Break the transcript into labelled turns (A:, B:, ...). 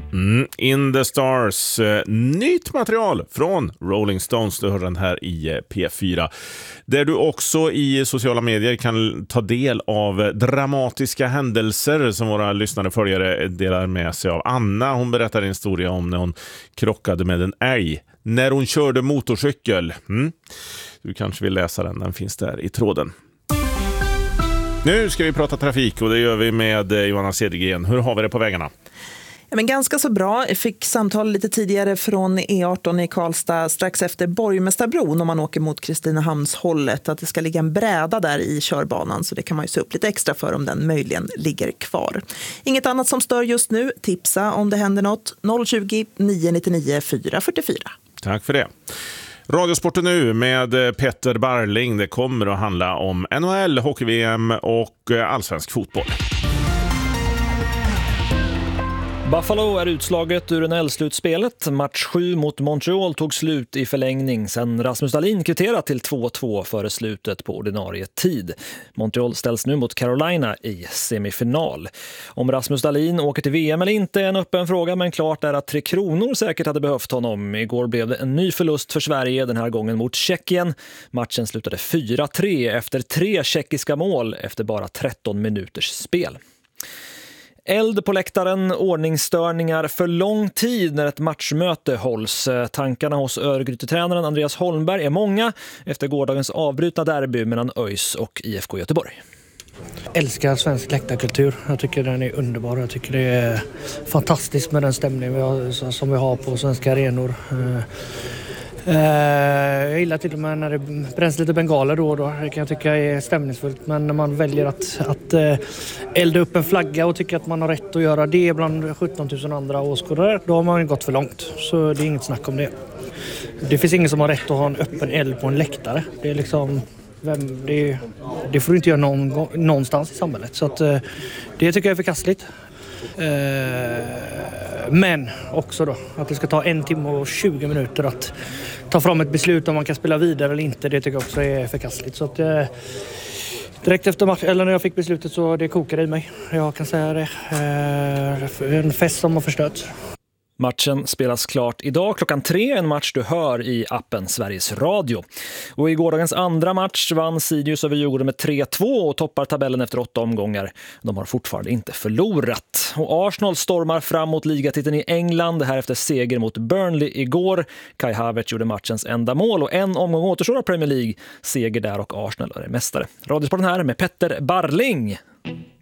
A: In the Stars, nytt material från Rolling Stones. Du hör den här i P4. Där du också i sociala medier kan ta del av dramatiska händelser som våra lyssnare följare delar med sig av. Anna, hon berättar en historia om när hon krockade med en älg när hon körde motorcykel. Du kanske vill läsa den finns där i tråden. Nu ska vi prata trafik och det gör vi med Johanna Cedergren. Hur har vi det på vägarna?
B: Ja, men ganska så bra. Jag fick samtal lite tidigare från E18 i Karlstad strax efter Borgmästarbron om man åker mot Kristinehamnshållet att det ska ligga en bräda där i körbanan, så det kan man ju se upp lite extra för om den möjligen ligger kvar. Inget annat som stör just nu. Tipsa om det händer något. 020 999 444. Tack
A: för det. Radiosporten nu med Petter Barling. Det kommer att handla om NHL, hockey-VM och allsvensk fotboll.
C: Buffalo är utslaget ur NHL-slutspelet. Match 7 mot Montreal tog slut i förlängning sen Rasmus Dahlin kvitterat till 2-2 före slutet på ordinarie tid. Montreal ställs nu mot Carolina i semifinal. Om Rasmus Dahlin åker till VM eller inte är en öppen fråga, men klart är att 3 Kronor säkert hade behövt honom. Igår blev det en ny förlust för Sverige, den här gången mot Tjeckien. Matchen slutade 4-3 efter 3 tjeckiska mål efter bara 13 minuters spel. Eld på läktaren, ordningsstörningar för lång tid när ett matchmöte hålls. Tankarna hos Örgryte-tränaren Andreas Holmberg är många efter gårdagens avbrutna derby mellan ÖIS och IFK Göteborg.
D: Jag älskar svensk läktarkultur. Jag tycker den är underbar. Jag tycker det är fantastiskt med den stämning som vi har på svenska arenor. Jag gillar till och med när det bränns lite bengaler då och då. Det kan jag tycka är stämningsfullt. Men när man väljer att elda upp en flagga och tycker att man har rätt att göra det bland 17 000 andra åskådare, då har man gått för långt. Så det är inget snack om det. Det finns ingen som har rätt att ha en öppen eld på en läktare. Det är liksom... Det får du inte göra någonstans i samhället. Så att, det tycker jag är förkastligt. Men också då att det ska ta 1 timme och 20 minuter att ta fram ett beslut om man kan spela vidare eller inte. Det tycker jag också är förkastligt. Så att, direkt efter matchen, eller när jag fick beslutet, så det kokade i mig. Jag kan säga det. En fest som har förstörts.
C: Matchen spelas klart idag klockan 3, en match du hör i appen Sveriges Radio. Och i gårdagens andra match vann Sirius över Djurgården med 3-2 och toppar tabellen efter 8 omgångar. De har fortfarande inte förlorat. Och Arsenal stormar fram mot ligatiteln i England, det här efter seger mot Burnley igår. Kai Havertz gjorde matchens enda mål och en omgång återstår av Premier League. Seger där och Arsenal är mästare. Radiosporten här med Petter Barling.